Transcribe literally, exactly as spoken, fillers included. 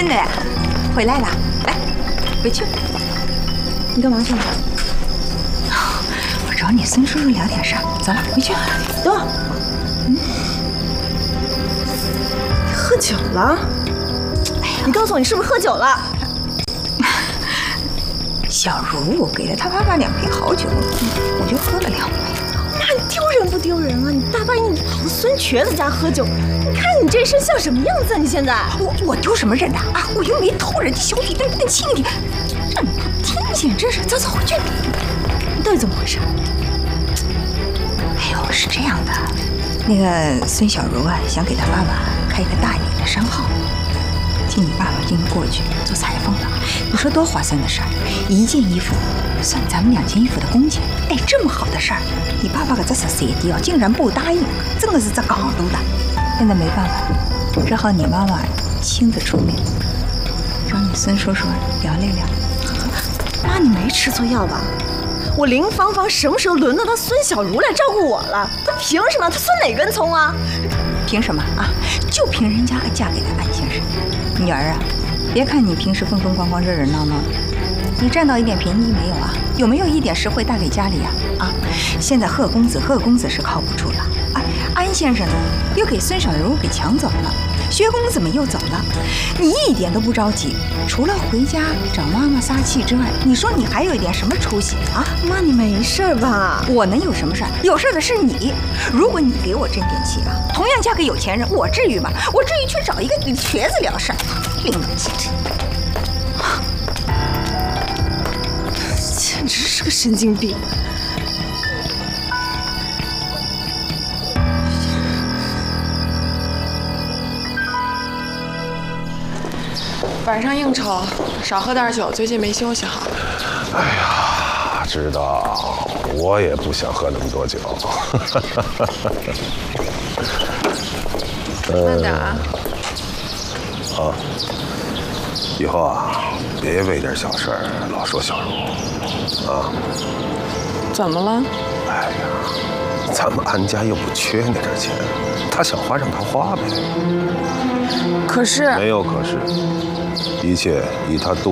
的呀，回来了，来，回去。 你干嘛去？ 我找你孙叔叔聊点事儿，走了，回去。 等会儿，嗯，你喝酒了？哎呀，你告诉我你是不是喝酒了？ 小茹，我给了他爸爸两瓶好酒，我就喝了两杯。 妈，你丢人不丢人啊？你大半夜你跑到孙瘸子家喝酒，你看你这身像什么样子啊？你现在， 我我丢什么人呐？啊，我又没偷人家小弟弟的亲戚，这你不听见？真是，走走回去。 你到底怎么回事？ 哎呦，是这样的，那个孙小茹啊，想给他爸爸开一个大一点的商号，请你爸爸今天过去做裁缝的。你说多划算的事儿，一件衣服算咱们两件衣服的工钱。哎，这么好的事儿，你爸爸可这十三弟哦，竟然不答应，真的是这港都的。现在没办法，只好你妈妈亲自出面，找你孙叔叔聊聊聊。 妈，你没吃错药吧？我林芳芳什么时候轮到她孙小茹来照顾我了？她凭什么？她孙哪根葱啊？ 凭什么啊？就凭人家嫁给了安先生。女儿啊，别看你平时风风光光、热热闹闹的，你占到一点便宜没有啊？有没有一点实惠带给家里呀？啊，现在贺公子，贺公子是靠不住了啊！安先生呢，又给孙小茹给抢走了。薛公子们又走了，你一点都不着急，除了回家找妈妈撒气之外，你说你还有一点什么出息啊？ 妈，你没事吧？ 我能有什么事儿？有事儿的是你。如果你给我争点气啊，同样嫁给有钱人，我至于吗？我至于去找一个瘸子聊事儿？另有其事。 简直是个神经病。 晚上应酬，少喝点酒，最近没休息好。 哎呀，知道，我也不想喝那么多酒。 慢点啊！ 啊，以后啊，别为点小事儿老说小茹，啊。 怎么了？ 哎呀，咱们安家又不缺那点钱，他想花让他花呗。 可是没有可是。一切以他独